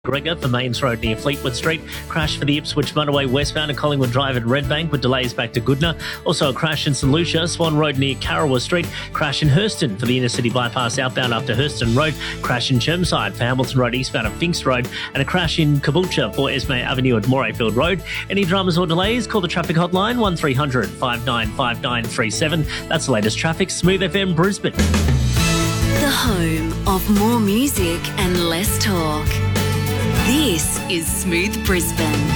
Gregor for Mains Road near Fleetwood Street. Crash for the Ipswich motorway westbound at Collingwood Drive at Redbank with delays back to Goodna. Also a crash in St Lucia, Swan Road near Carrawa Street. Crash in Hurston for the inner city bypass outbound after Hurston Road. Crash in Chermside for Hamilton Road eastbound at Finks Road. And a crash in Caboolture for Esme Avenue at Morayfield Road. Any dramas or delays, call the traffic hotline 1300 595937. That's the latest traffic. Smooth FM Brisbane. The home of more music and less talk. This is Smooth Brisbane.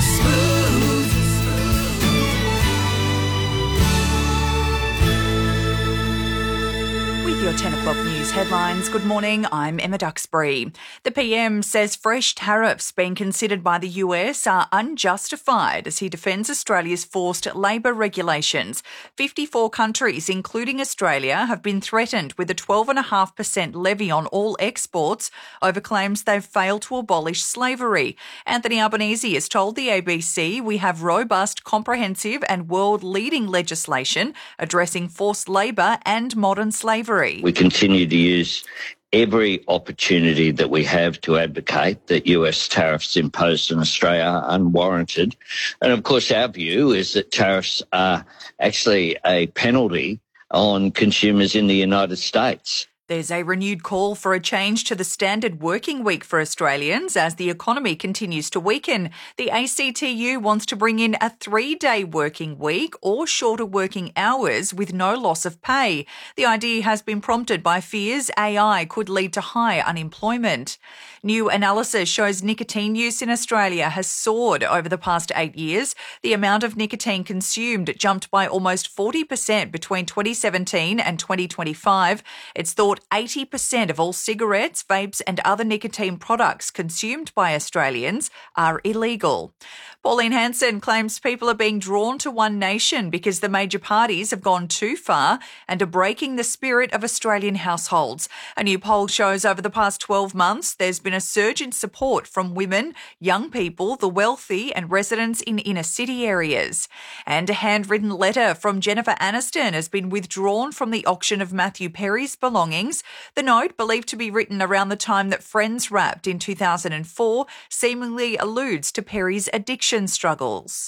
With your 10 o'clock news headlines, good morning, I'm Emma Duxbury. The PM says fresh tariffs being considered by the US are unjustified as he defends Australia's forced labour regulations. 54 countries, including Australia, have been threatened with a 12.5% levy on all exports over claims they've failed to abolish slavery. Anthony Albanese has told the ABC, "We have robust, comprehensive and world-leading legislation addressing forced labour and modern slavery." We continue to use every opportunity that we have to advocate that US tariffs imposed on Australia are unwarranted. And of course, our view is that tariffs are actually a penalty on consumers in the United States. There's a renewed call for a change to the standard working week for Australians as the economy continues to weaken. The ACTU wants to bring in a 3-day working week or shorter working hours with no loss of pay. The idea has been prompted by fears AI could lead to high unemployment. New analysis shows nicotine use in Australia has soared over the past 8 years. The amount of nicotine consumed jumped by almost 40% between 2017 and 2025. It's thought 80% of all cigarettes, vapes and other nicotine products consumed by Australians are illegal. Pauline Hanson claims people are being drawn to One Nation because the major parties have gone too far and are breaking the spirit of Australian households. A new poll shows over the past 12 months there's been a surge in support from women, young people, the wealthy and residents in inner city areas. And a handwritten letter from Jennifer Aniston has been withdrawn from the auction of Matthew Perry's belongings. The note, believed to be written around the time that Friends wrapped in 2004, seemingly alludes to Perry's addiction struggles.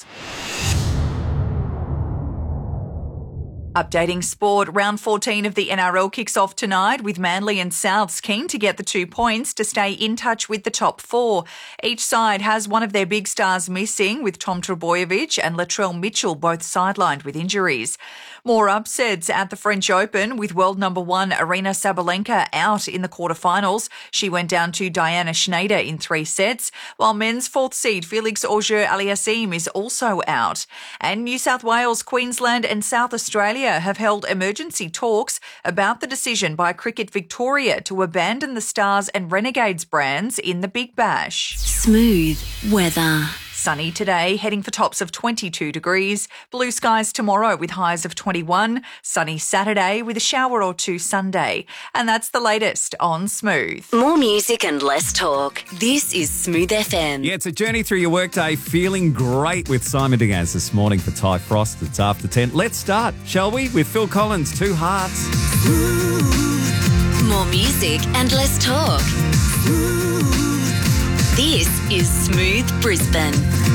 Updating sport, round 14 of the NRL kicks off tonight with Manly and Souths keen to get the 2 points to stay in touch with the top 4. Each side has one of their big stars missing, with Tom Trbojevic and Latrell Mitchell both sidelined with injuries. More upsets at the French Open with world number 1 Aryna Sabalenka out in the quarterfinals. She went down to Diana Schneider in 3 sets, while men's 4th seed Felix Auger-Aliassime is also out. And New South Wales, Queensland and South Australia have held emergency talks about the decision by Cricket Victoria to abandon the Stars and Renegades brands in the Big Bash. Smooth weather. Sunny today, heading for tops of 22 degrees. Blue skies tomorrow with highs of 21. Sunny Saturday with a shower or 2 Sunday. And that's the latest on Smooth. More music and less talk. This is Smooth FM. Yeah, it's a journey through your workday, feeling great with Simon Diaz this morning for Ty Frost. It's after 10. Let's start, shall we, with Phil Collins, Two Hearts. More music and less talk. This is Smooth Brisbane.